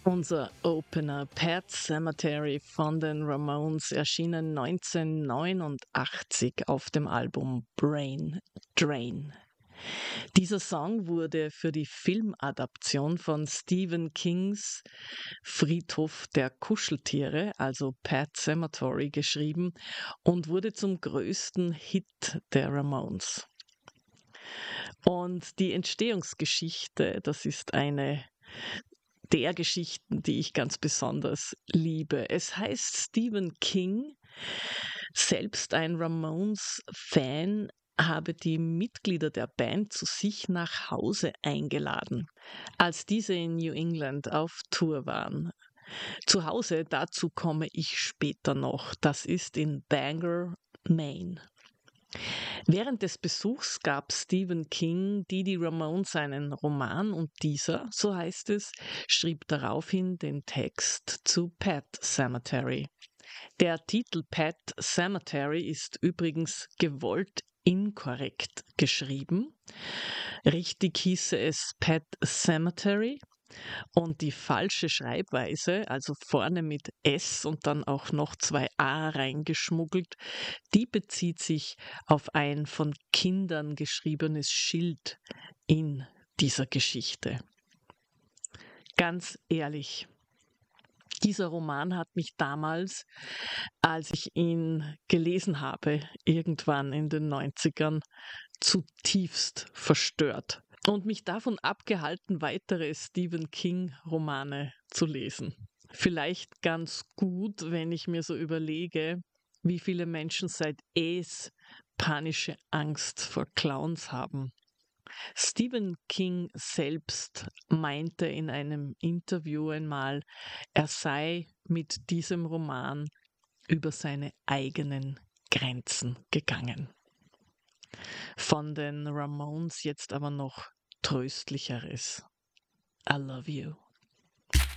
Unser Opener Pet Sematary von den Ramones, erschienen 1989 auf dem Album Brain Drain. Dieser Song wurde für die Filmadaption von Stephen Kings Friedhof der Kuscheltiere, also Pet Sematary, geschrieben und wurde zum größten Hit der Ramones. Und die Entstehungsgeschichte, das ist eine der Geschichten, die ich ganz besonders liebe. Es heißt, Stephen King, selbst ein Ramones-Fan, habe die Mitglieder der Band zu sich nach Hause eingeladen, als diese in New England auf Tour waren. Zu Hause, dazu komme ich später noch. Das ist in Bangor, Maine. Während des Besuchs gab Stephen King Dee Ramones einen Roman und dieser, so heißt es, schrieb daraufhin den Text zu Pet Sematary. Der Titel Pet Sematary ist übrigens gewollt inkorrekt geschrieben. Richtig hieße es Pet Sematary. Und die falsche Schreibweise, also vorne mit S und dann auch noch 2 A reingeschmuggelt, die bezieht sich auf ein von Kindern geschriebenes Schild in dieser Geschichte. Ganz ehrlich, dieser Roman hat mich damals, als ich ihn gelesen habe, irgendwann in den 90ern, zutiefst verstört und mich davon abgehalten, weitere Stephen King-Romane zu lesen. Vielleicht ganz gut, wenn ich mir so überlege, wie viele Menschen seit Es panische Angst vor Clowns haben. Stephen King selbst meinte in einem Interview einmal, er sei mit diesem Roman über seine eigenen Grenzen gegangen. Von den Ramones jetzt aber noch Tröstlicheres. I love you.